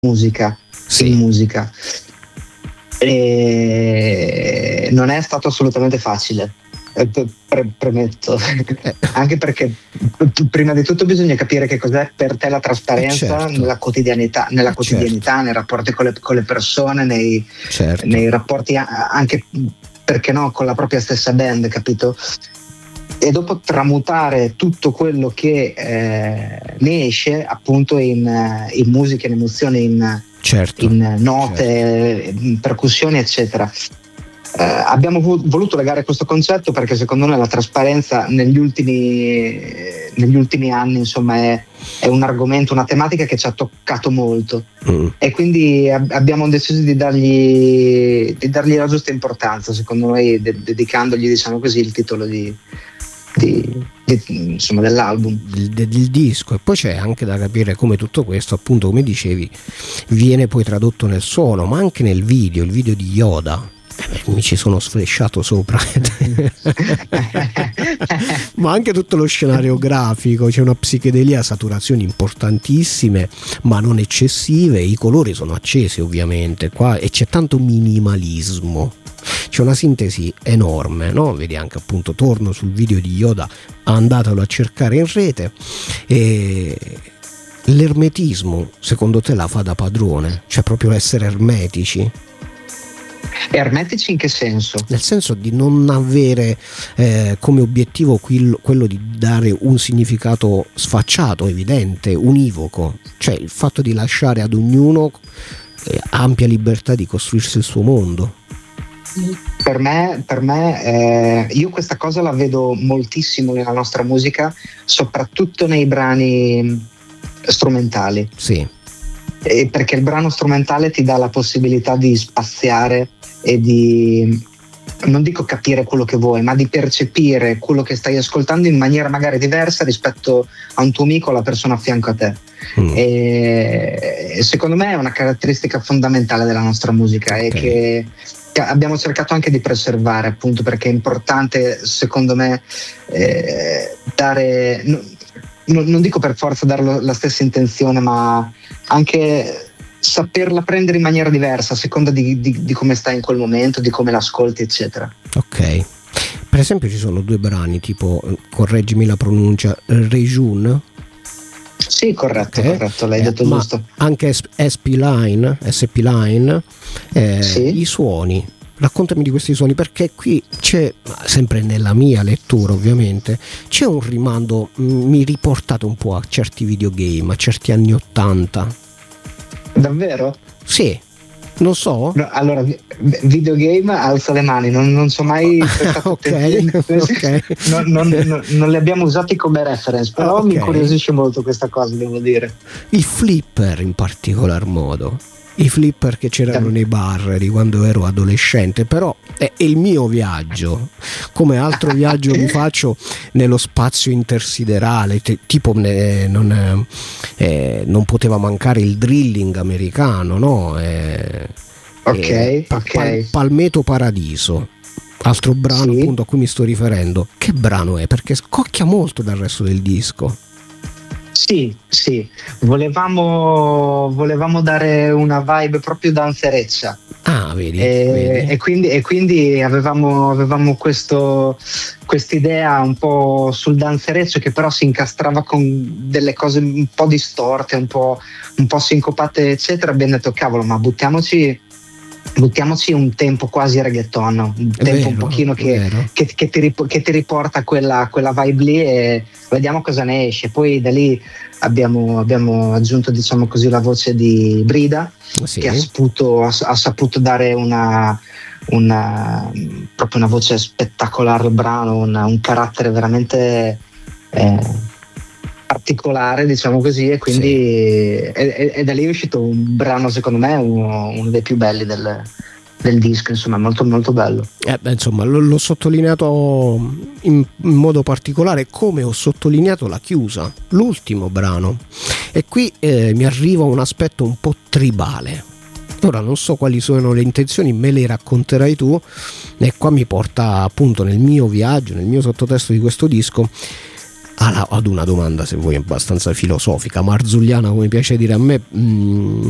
musica, in musica. E non è stato assolutamente facile, premetto, anche perché prima di tutto bisogna capire che cos'è per te la trasparenza nella quotidianità, nei rapporti con le persone, nei rapporti anche, perché no, con la propria stessa band, capito? E dopo tramutare tutto quello che ne esce appunto in musica, in emozioni, in note, in percussioni, eccetera. Abbiamo voluto legare questo concetto perché secondo noi la trasparenza negli ultimi anni, insomma, è un argomento, una tematica che ci ha toccato molto, e quindi abbiamo deciso di dargli la giusta importanza, secondo noi, dedicandogli, diciamo così, il titolo insomma, dell'album, del disco. E poi c'è anche da capire come tutto questo, appunto, come dicevi, viene poi tradotto nel suono, ma anche nel video, il video di Yoda. Mi ci sono sflesciato sopra. Ma anche tutto lo scenario grafico, c'è una psichedelia, saturazioni importantissime ma non eccessive, i colori sono accesi ovviamente qua, e c'è tanto minimalismo, c'è una sintesi enorme, no? Vedi anche, appunto, torno sul video di Yoda, andatelo a cercare in rete. E l'ermetismo secondo te la fa da padrone, cioè proprio essere ermetici? Ermetici in che senso? Nel senso di non avere come obiettivo quello di dare un significato sfacciato, evidente, univoco, cioè il fatto di lasciare ad ognuno ampia libertà di costruirsi il suo mondo. Per me io questa cosa la vedo moltissimo nella nostra musica, soprattutto nei brani strumentali. Sì. Perché il brano strumentale ti dà la possibilità di spaziare e di, non dico capire quello che vuoi, ma di percepire quello che stai ascoltando in maniera magari diversa rispetto a un tuo amico o alla persona a fianco a te. E secondo me è una caratteristica fondamentale della nostra musica, e che abbiamo cercato anche di preservare, appunto perché è importante, secondo me, dare, non dico per forza dare la stessa intenzione, ma anche saperla prendere in maniera diversa a seconda di come stai in quel momento, di come l'ascolti, eccetera. Ok. Per esempio ci sono due brani tipo, correggimi la pronuncia, Rejun? Sì, corretto, l'hai detto giusto. Anche SP Line, sì. I suoni. Raccontami di questi suoni, perché qui c'è, sempre nella mia lettura ovviamente, c'è un rimando, mi riportate un po' a certi videogame, a certi anni '80. Davvero? Sì, non so. No, allora, videogame, alza le mani, non so mai okay. Non li abbiamo usati come reference, però mi incuriosisce molto questa cosa, devo dire. I flipper in particolar modo. I flipper che c'erano nei bar di quando ero adolescente, però è il mio viaggio, come altro viaggio mi faccio nello spazio intersiderale, tipo non poteva mancare il drilling americano, no? Palmetto Paradiso, altro brano, sì, appunto, a cui mi sto riferendo. Che brano è? Perché scocchia molto dal resto del disco. Sì, volevamo dare una vibe proprio danzereccia. Vedi. E quindi avevamo quest'idea un po' sul danzereccio, che però si incastrava con delle cose un po' distorte, un po' sincopate, eccetera. Abbiamo detto, cavolo, ma buttiamoci un tempo quasi reggaeton, un tempo vero, un pochino che ti riporta a quella vibe lì, e vediamo cosa ne esce. Poi da lì abbiamo aggiunto, diciamo così, la voce di Brida, sì, che ha saputo dare proprio una voce spettacolare al brano, un carattere veramente particolare, diciamo così, e quindi sì, e da lì è uscito un brano, secondo me uno dei più belli del disco, insomma, molto molto bello. Insomma, l'ho sottolineato in modo particolare, come ho sottolineato la chiusa, l'ultimo brano, e qui mi arriva un aspetto un po' tribale. Ora non so quali sono le intenzioni, me le racconterai tu, e qua mi porta appunto nel mio viaggio, nel mio sottotesto di questo disco, ad una domanda, se vuoi, abbastanza filosofica, marzulliana, come piace dire a me.